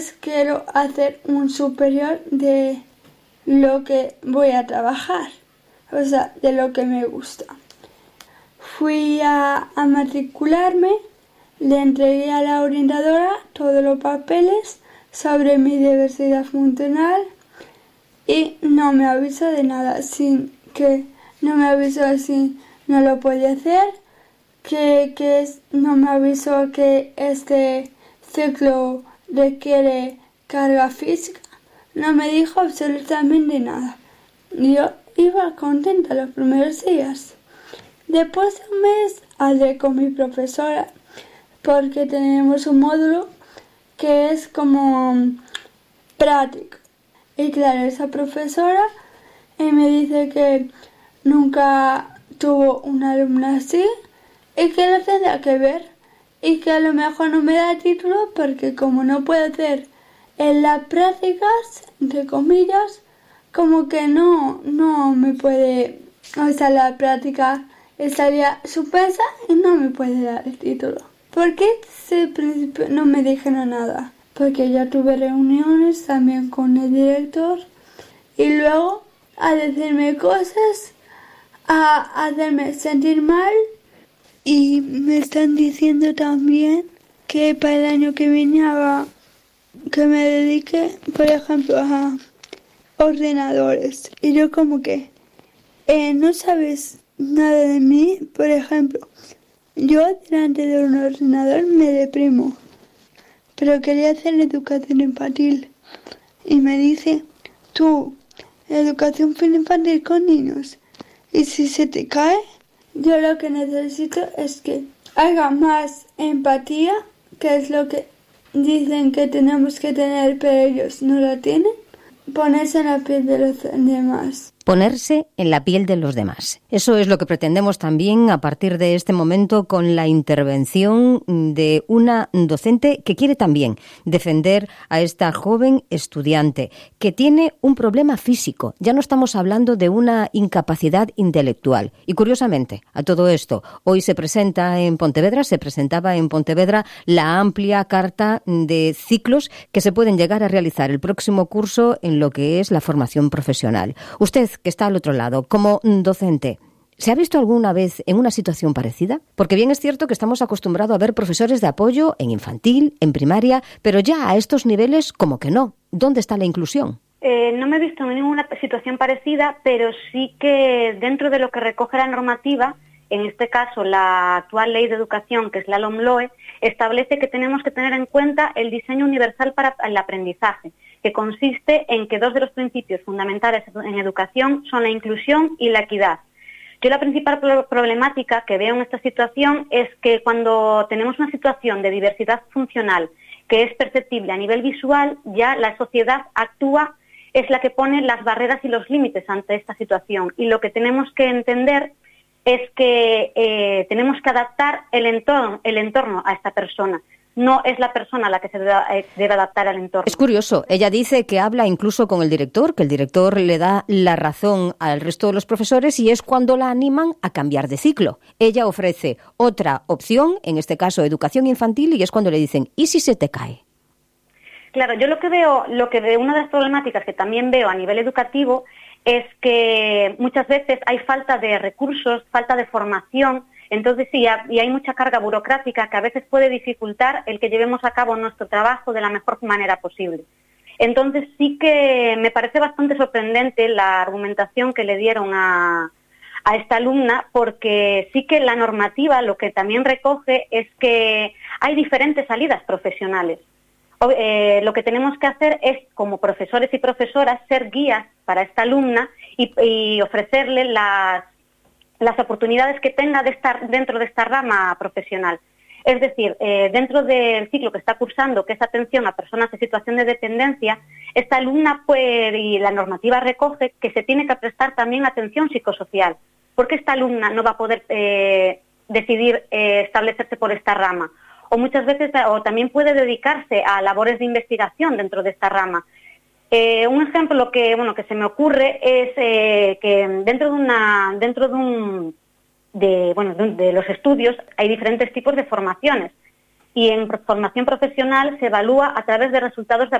quiero hacer un superior de lo que voy a trabajar, o sea, de lo que me gusta. Fui a matricularme, le entregué a la orientadora todos los papeles sobre mi diversidad funcional y no me avisó de nada, no me avisó si no lo podía hacer, no me avisó que este ciclo requiere carga física, no me dijo absolutamente nada. Yo iba contenta los primeros días. Después de un mes hablé con mi profesora porque tenemos un módulo que es como práctico. Y claro, esa profesora me dice que nunca tuvo una alumna así y que lo tendrá que ver y que a lo mejor no me da título porque como no puedo hacer en las prácticas, entre comillas, como que no me puede, o sea, la práctica estaría suspensa y no me puede dar el título. ¿Por qué desde el principio no me dijeron nada? Porque ya tuve reuniones también con el director y luego a decirme cosas, a hacerme sentir mal y me están diciendo también que para el año que viene que me dedique, por ejemplo, a ordenadores. Y yo como que no sabes nada de mí, por ejemplo. Yo delante de un ordenador me deprimo, pero quería hacer educación infantil. Y me dice, tú, educación infantil con niños. Y si se te cae, yo lo que necesito es que haga más empatía, que es lo que dicen que tenemos que tener, pero ellos no la tienen. Ponerse en la piel de los demás. Ponerse en la piel de los demás. Eso es lo que pretendemos también a partir de este momento con la intervención de una docente que quiere también defender a esta joven estudiante que tiene un problema físico. Ya no estamos hablando de una incapacidad intelectual. Y curiosamente, a todo esto, hoy se presentaba en Pontevedra la amplia carta de ciclos que se pueden llegar a realizar el próximo curso en lo que es la formación profesional. Usted, que está al otro lado, como docente, ¿se ha visto alguna vez en una situación parecida? Porque bien es cierto que estamos acostumbrados a ver profesores de apoyo en infantil, en primaria, pero ya a estos niveles como que no. ¿Dónde está la inclusión? No me he visto en ninguna situación parecida, pero sí que dentro de lo que recoge la normativa, en este caso la actual Ley de Educación, que es la LOMLOE, establece que tenemos que tener en cuenta el diseño universal para el aprendizaje, que consiste en que dos de los principios fundamentales en educación son la inclusión y la equidad. Yo la principal problemática que veo en esta situación es que cuando tenemos una situación de diversidad funcional que es perceptible a nivel visual, ya la sociedad actúa, es la que pone las barreras y los límites ante esta situación. Y lo que tenemos que entender es que tenemos que adaptar el entorno a esta persona. No es la persona la que se debe adaptar al entorno. Es curioso, ella dice que habla incluso con el director, que el director le da la razón al resto de los profesores y es cuando la animan a cambiar de ciclo. Ella ofrece otra opción, en este caso educación infantil, y es cuando le dicen, ¿y si se te cae? Claro, yo lo que veo, una de las problemáticas que también veo a nivel educativo es que muchas veces hay falta de recursos, falta de formación. Entonces sí, y hay mucha carga burocrática que a veces puede dificultar el que llevemos a cabo nuestro trabajo de la mejor manera posible. Entonces sí que me parece bastante sorprendente la argumentación que le dieron a esta alumna, porque sí que la normativa lo que también recoge es que hay diferentes salidas profesionales. Lo que tenemos que hacer es, como profesores y profesoras, ser guías para esta alumna y ofrecerle las oportunidades que tenga de estar dentro de esta rama profesional. Es decir, dentro del ciclo que está cursando, que es atención a personas en situación de dependencia, esta alumna y la normativa recoge que se tiene que prestar también atención psicosocial, porque esta alumna no va a poder decidir establecerse por esta rama. O muchas veces, o también puede dedicarse a labores de investigación dentro de esta rama. Un ejemplo que se me ocurre es que dentro de los estudios hay diferentes tipos de formaciones. y en formación profesional se evalúa a través de resultados de